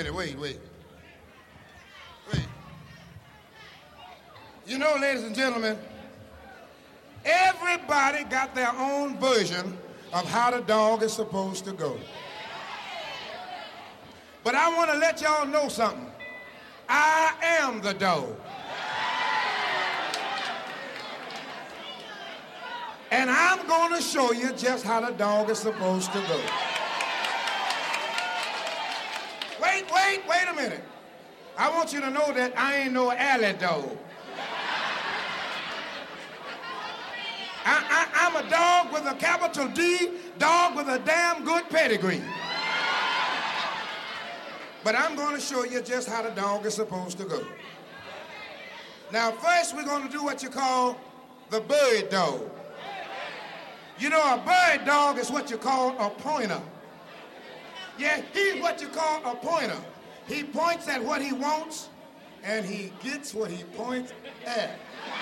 minute, wait. You know, ladies and gentlemen, everybody got their own version of how the dog is supposed to go. But I want to let y'all know something. I am the dog. And I'm going to show you just how the dog is supposed to go. Wait a minute. I want you to know that I ain't no alley dog. I'm a dog with a capital D, dog with a damn good pedigree. But I'm going to show you just how the dog is supposed to go. Now, first we're going to do what you call the bird dog. You know, a bird dog is what you call a pointer. Yeah, he's what you call a pointer. He points at what he wants, and he gets what he points at.